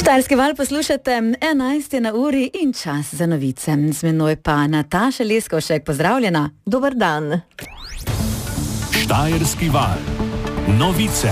Štajerski val poslušate, 11 je na uri in čas za novice. Z menoj pa Nataša Leskovšek, pozdravljena. Dober dan. Štajerski val. Novice.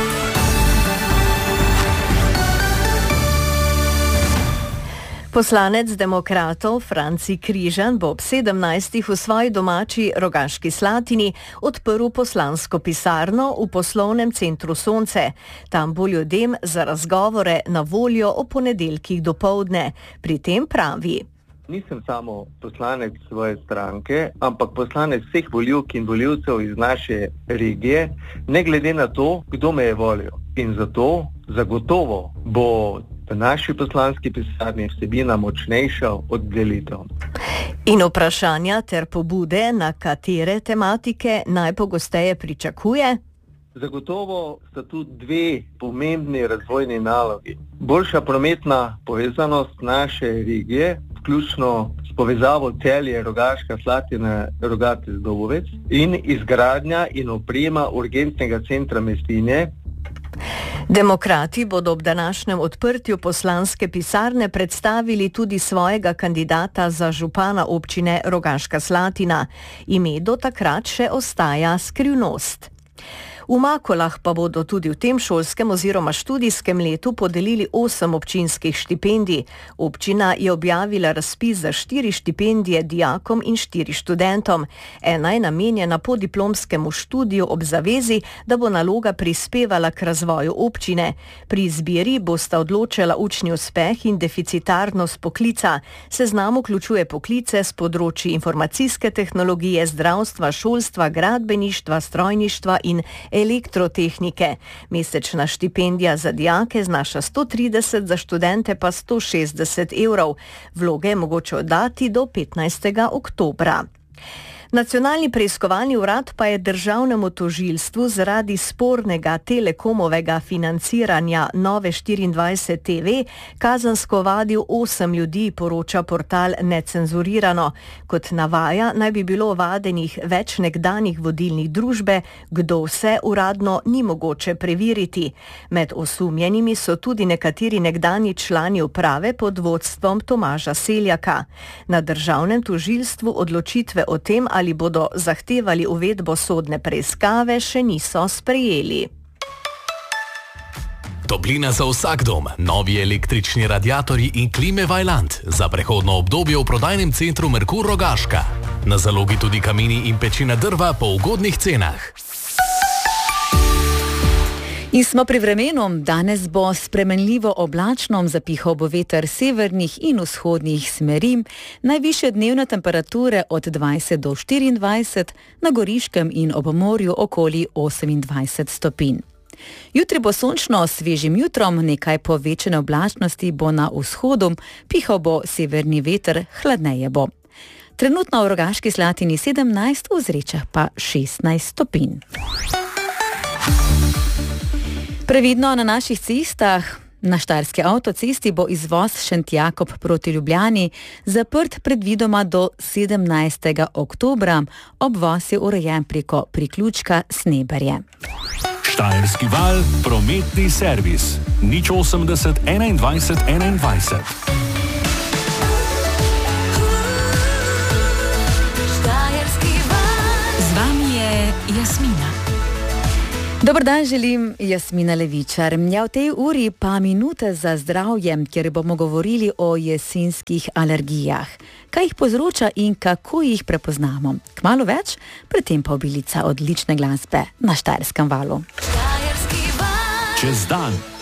Poslanec demokratov Franci Križan bo ob 17. v svoji domači Rogaški Slatini odprl poslansko pisarno v poslovnem centru Sonce. Tam bo ljudem za razgovore na voljo o ponedeljkih dopoldne. Pri tem pravi: Nisem samo poslanec svoje stranke, ampak poslanec vseh volivk in volivcev iz naše regije, ne glede na to, kdo me je volil. In zato zagotovo bo v naši poslanski pisarni vsebina močnejša od delitev. In vprašanja ter pobude, na katere tematike najpogosteje pričakuje? Zagotovo sta tu dve pomembni razvojni nalogi. Boljša prometna povezanost naše regije, vključno s povezavo Celje, Rogaška Slatina, Rogatec, Dobovec, in izgradnja in oprema urgentnega centra Mestinje. Demokrati bodo ob današnjem odprtju poslanske pisarne predstavili tudi svojega kandidata za župana občine Rogaška Slatina. Ime do takrat še ostaja skrivnost. V Makolah pa bodo tudi v tem šolskem oziroma študijskem letu podelili 8 občinskih štipendij. Občina je objavila razpis za 4 štipendije dijakom in 4 študentom. Ena je namenjena podiplomskemu študiju ob zavezi, da bo naloga prispevala k razvoju občine. Pri izbiri bosta odločala učni uspeh in deficitarnost poklica. Seznam vključuje poklice s področji informacijske tehnologije, zdravstva, šolstva, gradbeništva, strojništva in elektrotehnike. Mesečna štipendija za dijake znaša 130, za študente pa 160 evrov. Vloge je mogoče oddati do 15. oktobra. Nacionalni preiskovalni urad pa je državnemu tožilstvu zaradi spornega Telekomovega financiranja Nove24 TV kazensko ovadil 8 ljudi, poroča portal Necenzurirano. Kot navaja, naj bi bilo ovadenih več nekdanjih vodilnih družbe, kdo vse uradno ni mogoče preveriti. Med osumljenimi so tudi nekateri nekdanji člani uprave pod vodstvom Tomaža Seljaka. Na državnem tožilstvu odločitve o tem, ali bodo zahtevali uvedbo sodne preiskave, še niso sprejeli. Toplina za vsak dom, novi električni radiatorji in klime Vaillant za prehodno obdobje v prodajnem centru Merkur Rogaška. Na zalogi tudi kamini in pečina drva po ugodnih cenah. In smo pri vremenu. Danes bo spremenljivo oblačno, zapihal bo veter severnih in vzhodnih smeri, najvišje dnevne temperature od 20 do 24, na Goriškem in ob morju okoli 28 stopinj. Jutri bo sončno s svežim jutrom, nekaj povečane oblačnosti bo na vzhodu, pihal bo severni veter, hladneje bo. Trenutno v Rogaški Slatini 17, v Zrečah pa 16 stopinj. Previdno na naših cestah. Na štajerski avtocesti bo izvoz Šentjakob proti Ljubljani zaprt predvidoma do 17. oktobra. Obvoz je urejen preko priključka Sneberje. Štajerski val, prometni servis. 080 21 21. Z vami je Jasmina. Dober dan, želim, Jasmina Levičar. Ja, v tej uri pa minute za zdravje, kjer bomo govorili o jesenskih alergijah. Kaj jih povzroča in kako jih prepoznamo? Kmalu več, predtem pa obilica odlične glasbe na Štajerskem valu. Čez dan.